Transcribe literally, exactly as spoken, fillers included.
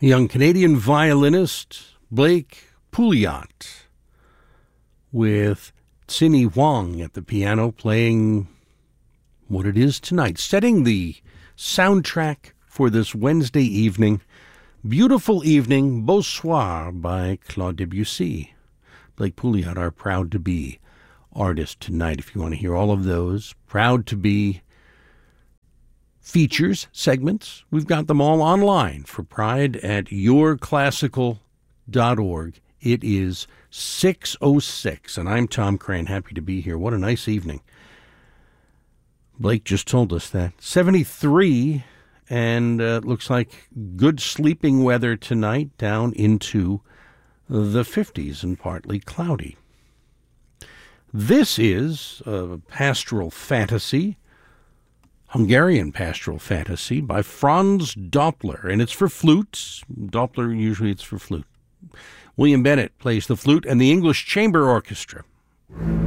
young Canadian violinist Blake Pouliot with Cindy Wong at the piano playing what it is tonight, setting the soundtrack for this Wednesday evening. Beautiful Evening, Beau Soir by Claude Debussy. Blake Pouliot, our proud to be artist tonight. If you want to hear all of those proud to be features, segments, we've got them all online for Pride at your classical dot org. It is six oh six, and I'm Tom Crane, happy to be here. What a nice evening. Blake just told us that. seventy-three, and uh, looks like good sleeping weather tonight, down into the fifties and partly cloudy. This is a pastoral fantasy, Hungarian pastoral fantasy by Franz Doppler, and it's for flute. Doppler, usually it's for flute. William Bennett plays the flute, and the English Chamber Orchestra.